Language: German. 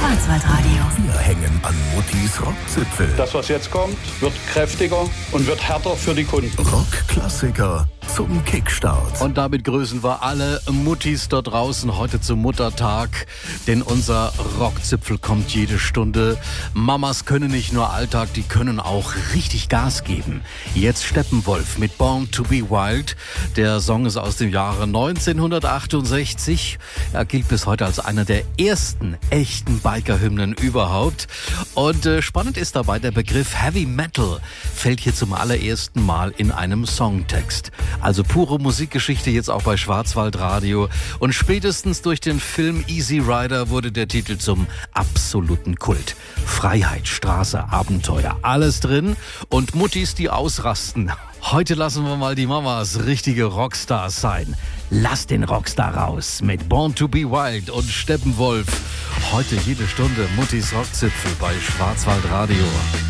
Schwarzwaldradio. Wir hängen an Muttis Rockzipfel. Das, was jetzt kommt, wird kräftiger und wird härter für die Kunden. Rockklassiker zum Kickstart. Und damit grüßen wir alle Muttis da draußen heute zum Muttertag, denn unser Rockzipfel kommt jede Stunde. Mamas können nicht nur Alltag, die können auch richtig Gas geben. Jetzt Steppenwolf mit Born to be Wild. Der Song ist aus dem Jahre 1968. Er gilt bis heute als einer der ersten echten Biker-Hymnen überhaupt. Und spannend ist dabei, der Begriff Heavy Metal fällt hier zum allerersten Mal in einem Songtext. Also pure Musikgeschichte jetzt auch bei Schwarzwaldradio. Und spätestens durch den Film Easy Rider wurde der Titel zum absoluten Kult. Freiheit, Straße, Abenteuer, alles drin. Und Muttis, die ausrasten. Heute lassen wir mal die Mamas richtige Rockstars sein. Lass den Rockstar raus mit Born to be Wild und Steppenwolf. Heute jede Stunde Muttis Rockzipfel bei Schwarzwaldradio.